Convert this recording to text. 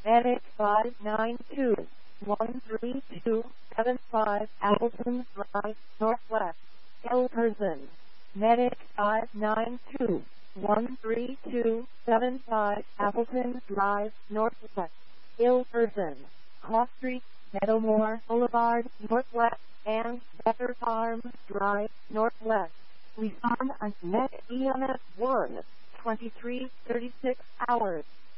Medic 592-13275 Appleton Drive, Northwest, Ilversum. Medic 592-13275 Appleton Drive, Northwest, Ilversum. Cross Street, Meadowmore Boulevard, Northwest, and Becker Farm Drive, Northwest. We farm on Net EMS 1, 2336 hours.